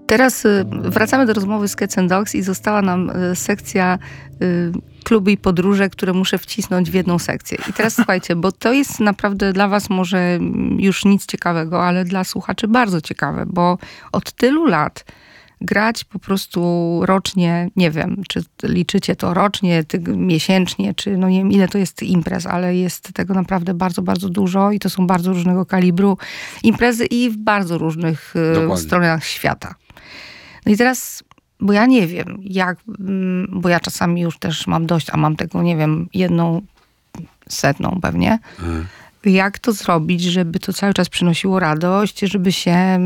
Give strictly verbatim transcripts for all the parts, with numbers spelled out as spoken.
Teraz y, wracamy do rozmowy z Cats and Dogs i została nam y, sekcja y, kluby i podróże, które muszę wcisnąć w jedną sekcję. I teraz słuchajcie, bo to jest naprawdę dla was może już nic ciekawego, ale dla słuchaczy bardzo ciekawe, bo od tylu lat grać po prostu rocznie, nie wiem, czy liczycie to rocznie, ty, miesięcznie, czy no nie wiem, ile to jest imprez, ale jest tego naprawdę bardzo, bardzo dużo i to są bardzo różnego kalibru imprezy i w bardzo różnych Dokładnie. stronach świata. No i teraz, bo ja nie wiem, jak, bo ja czasami już też mam dość, a mam tego, nie wiem, jedną setną pewnie, hmm. jak to zrobić, żeby to cały czas przynosiło radość, żeby się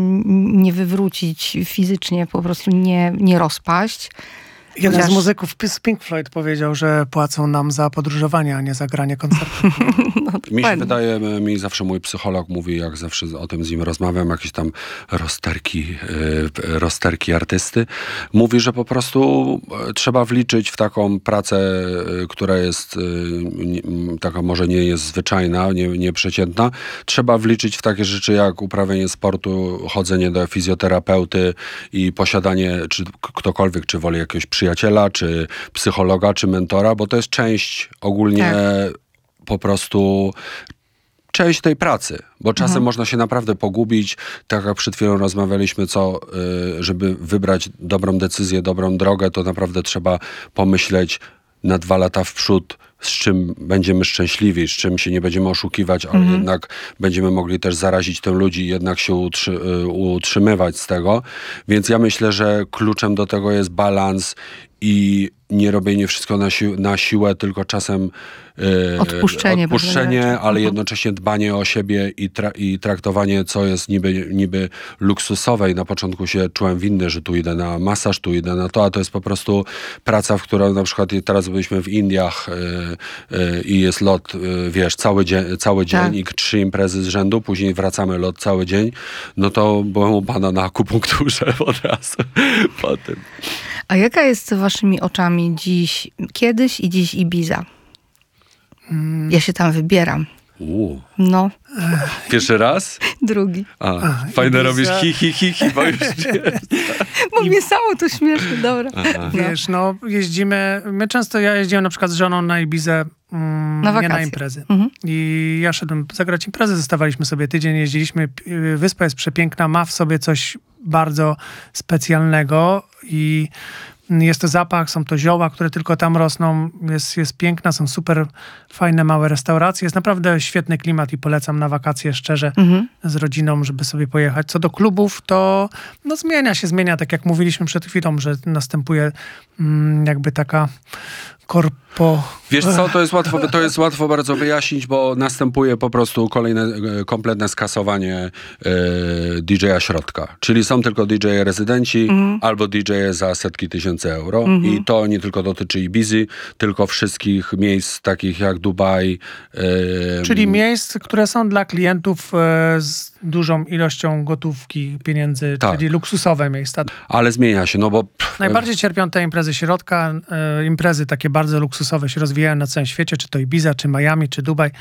nie wywrócić fizycznie, po prostu nie, nie rozpaść. Jeden Chociaż... z muzyków z Pink Floyd powiedział, że płacą nam za podróżowanie, a nie za granie koncertów. No, mi się wydaje, mi zawsze mój psycholog mówi, jak zawsze o tym z nim rozmawiam, jakieś tam rozterki, yy, rozterki artysty, mówi, że po prostu trzeba wliczyć w taką pracę, yy, która jest yy, taka może nie jest zwyczajna, nie, nieprzeciętna, trzeba wliczyć w takie rzeczy jak uprawianie sportu, chodzenie do fizjoterapeuty i posiadanie, czy ktokolwiek, czy woli jakiegoś przyjaciela, czy psychologa, czy mentora, bo to jest część ogólnie tak. po prostu część tej pracy, bo czasem mhm. można się naprawdę pogubić, tak jak przed chwilą rozmawialiśmy, co, żeby wybrać dobrą decyzję, dobrą drogę, to naprawdę trzeba pomyśleć na dwa lata w przód, z czym będziemy szczęśliwi, z czym się nie będziemy oszukiwać, ale mhm. jednak będziemy mogli też zarazić tym ludzi i jednak się utrzy, utrzymywać z tego. Więc ja myślę, że kluczem do tego jest balans i nie robienie wszystko na, si na siłę, tylko czasem yy, odpuszczenie, odpuszczenie ale mhm. jednocześnie dbanie o siebie i, tra i traktowanie, co jest niby, niby luksusowe. I na początku się czułem winny, że tu idę na masaż, tu idę na to, a to jest po prostu praca, w którą na przykład teraz byliśmy w Indiach yy, yy, i jest lot, yy, wiesz, cały, dzie cały dzień tak. i trzy imprezy z rzędu, później wracamy lot cały dzień, no to byłem u pana na akupunkturze od razu po tym. A jaka jest waszymi oczami dziś, kiedyś i dziś Ibiza? Mm. Ja się tam wybieram. U. No. Pierwszy raz? Drugi. A, A fajne robisz hi, hi, hi, hi, bo już Bo mnie samo to śmieszne, dobra. Aha. Wiesz, no jeździmy, my często, ja jeździłem na przykład z żoną na Ibizę, mm, na nie na imprezy. Mhm. I ja szedłem zagrać imprezę, zostawaliśmy sobie tydzień, jeździliśmy, wyspa jest przepiękna, ma w sobie coś bardzo specjalnego i jest to zapach, są to zioła, które tylko tam rosną, jest, jest piękna, są super fajne, małe restauracje, jest naprawdę świetny klimat i polecam na wakacje szczerze mhm. z rodziną, żeby sobie pojechać. Co do klubów, to no, zmienia się, zmienia, tak jak mówiliśmy przed chwilą, że następuje mm, jakby taka korpo... Wiesz co, to jest łatwo, to jest łatwo bardzo wyjaśnić, bo następuje po prostu kolejne, kompletne skasowanie e, D J-a środka. Czyli są tylko D J-e rezydenci mm. albo D J-e za setki tysięcy euro. Mm -hmm. I to nie tylko dotyczy Ibizy, tylko wszystkich miejsc takich jak Dubaj. E, Czyli miejsc, które są dla klientów e, z dużą ilością gotówki, pieniędzy, tak. czyli luksusowe miejsca. Ale zmienia się, no bo... Pff, najbardziej cierpią te imprezy środka. E, imprezy takie bardzo luksusowe się rozwijają na całym świecie, czy to Ibiza, czy Miami, czy Dubaj.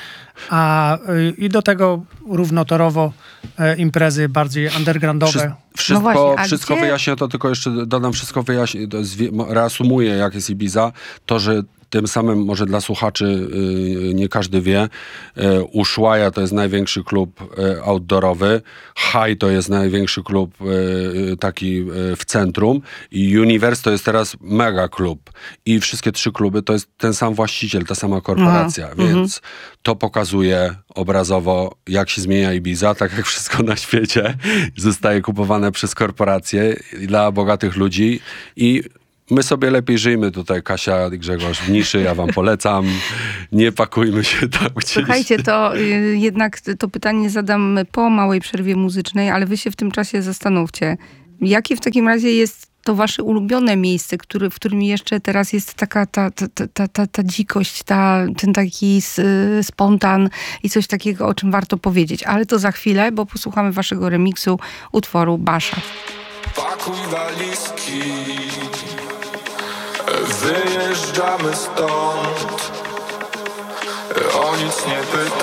A, y, I do tego równotorowo e, imprezy bardziej undergroundowe. Wszy wszystko no właśnie, wszystko gdzie... wyjaśnię, to tylko jeszcze dodam, wszystko wyjaśnię, reasumuję, jak jest Ibiza. To, że tym samym może dla słuchaczy yy, nie każdy wie, yy, Ushuaia to jest największy klub yy, outdoorowy, High to jest największy klub yy, taki yy, w centrum i Universe to jest teraz mega klub. I wszystkie trzy kluby to jest ten sam właściciel, ta sama korporacja, Aha. więc mhm. to pokazuje obrazowo, jak się zmienia Ibiza, tak jak wszystko na świecie zostaje kupowane przez korporacje dla bogatych ludzi i my sobie lepiej żyjmy tutaj, Kasia i Grzegorz, w niszy, ja wam polecam. Nie pakujmy się tam gdzieś. Słuchajcie, to y, jednak to pytanie zadam po małej przerwie muzycznej, ale wy się w tym czasie zastanówcie. Jakie w takim razie jest to wasze ulubione miejsce, który, w którym jeszcze teraz jest taka ta, ta, ta, ta, ta dzikość, ta, ten taki spontan i coś takiego, o czym warto powiedzieć. Ale to za chwilę, bo posłuchamy waszego remiksu utworu Basza. Pakuj walizki, wyjeżdżamy stąd, o nic nie pytaj.